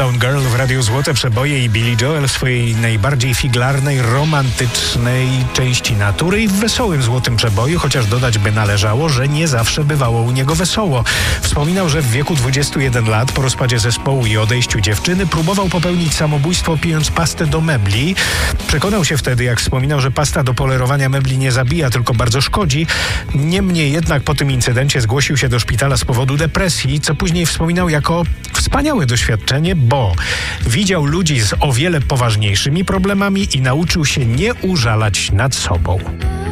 Uptown Girl w Radiu Złote Przeboje i Billy Joel w swojej najbardziej figlarnej, romantycznej części natury i w wesołym Złotym Przeboju, chociaż dodać by należało, że nie zawsze bywało u niego wesoło. Wspominał, że w wieku 21 lat po rozpadzie zespołu i odejściu dziewczyny próbował popełnić samobójstwo, pijąc pastę do mebli. Przekonał się wtedy, jak wspominał, że pasta do polerowania mebli nie zabija, tylko bardzo szkodzi. Niemniej jednak po tym incydencie zgłosił się do szpitala z powodu depresji, co później wspominał jako wspaniałe doświadczenie, bo widział ludzi z o wiele poważniejszymi problemami i nauczył się nie użalać nad sobą.